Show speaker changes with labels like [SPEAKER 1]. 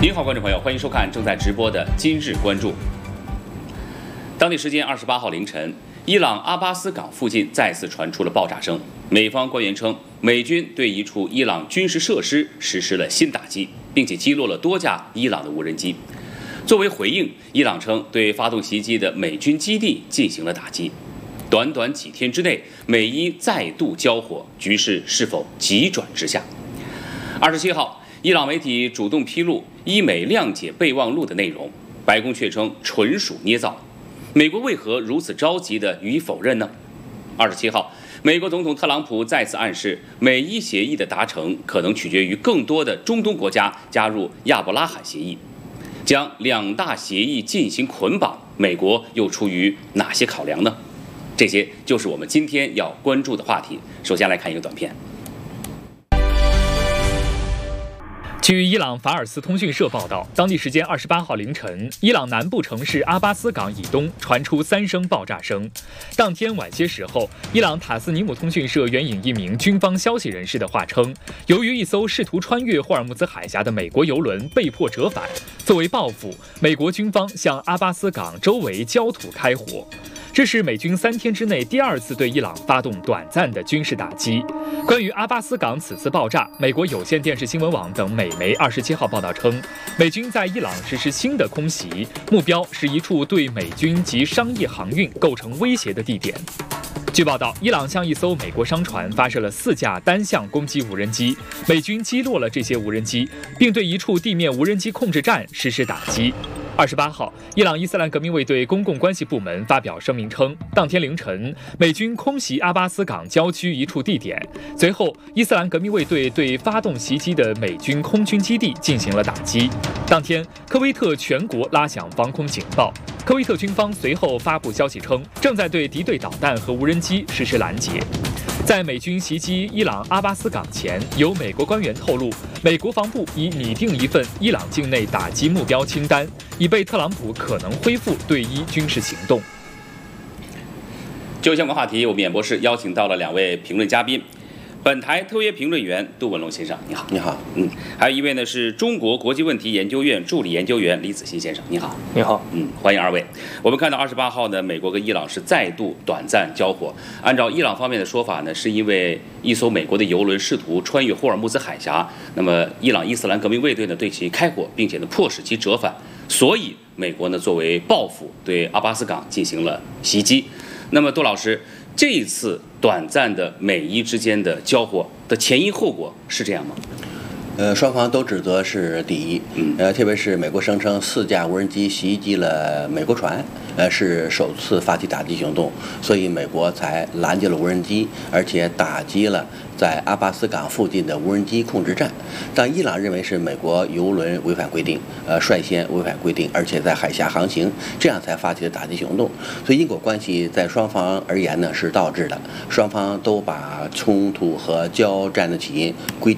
[SPEAKER 1] 您好，观众朋友，欢迎收看正在直播的《今日关注》。当地时间28号凌晨，伊朗阿巴斯港附近再次传出了爆炸声。美方官员称，美军对一处伊朗军事设施实施了新打击，并且击落了多架伊朗的无人机。作为回应，伊朗称对发动袭击的美军基地进行了打击。短短几天之内，美伊再度交火，局势是否急转直下？27号。伊朗媒体主动披露伊美谅解备忘录的内容，白宫却称纯属捏造。美国为何如此着急地予以否认呢？27号，美国总统特朗普再次暗示，美伊协议的达成可能取决于更多的中东国家加入亚伯拉罕协议。将两大协议进行捆绑，美国又出于哪些考量呢？这些就是我们今天要关注的话题。首先来看一个短片。
[SPEAKER 2] 据伊朗法尔斯通讯社报道，当地时间28号凌晨，伊朗南部城市阿巴斯港以东传出3声爆炸声。当天晚些时候，伊朗塔斯尼姆通讯社援引一名军方消息人士的话称，由于一艘试图穿越霍尔木兹海峡的美国油轮被迫折返，作为报复，美国军方向阿巴斯港周围焦土开火。这是美军3天之内第2次对伊朗发动短暂的军事打击。关于阿巴斯港此次爆炸，美国有线电视新闻网等美媒27号报道称，美军在伊朗实施新的空袭，目标是一处对美军及商业航运构成威胁的地点。据报道，伊朗向一艘美国商船发射了4架单向攻击无人机，美军击落了这些无人机，并对一处地面无人机控制站实施打击。28号，伊朗伊斯兰革命卫队公共关系部门发表声明称，当天凌晨，美军空袭阿巴斯港郊区一处地点。随后，伊斯兰革命卫队对发动袭击的美军空军基地进行了打击。当天，科威特全国拉响防空警报。科威特军方随后发布消息称，正在对敌对导弹和无人机实施拦截。在美军袭击伊朗阿巴斯港前，有美国官员透露，美国防部已拟定一份伊朗境内打击目标清单，以备特朗普可能恢复对伊军事行动。
[SPEAKER 1] 就相关话题，我们演播室邀请到了2位评论嘉宾。本台特约评论员杜文龙先生，你好。
[SPEAKER 3] 你好。
[SPEAKER 1] 还有一位呢是中国国际问题研究院助理研究员李子欣先生，你好。
[SPEAKER 4] 你好。
[SPEAKER 1] 欢迎2位。我们看到28号呢，美国跟伊朗是再度短暂交火。按照伊朗方面的说法呢，是因为一艘美国的油轮试图穿越霍尔木兹海峡，那么伊朗伊斯兰革命卫队呢对其开火，并且呢迫使其折返，所以美国呢作为报复对阿巴斯港进行了袭击。那么杜老师，这一次短暂的美伊之间的交火的前因后果是这样吗？
[SPEAKER 3] 双方都指责是敌意。特别是美国声称4架无人机袭击了美国船，是首次发起打击行动，所以美国才拦截了无人机，而且打击了在阿巴斯港附近的无人机控制站。但伊朗认为是美国油轮违反规定，率先违反规定，而且在海峡航行，这样才发起了打击行动。所以因果关系在双方而言呢是倒置的，双方都把冲突和交战的起因归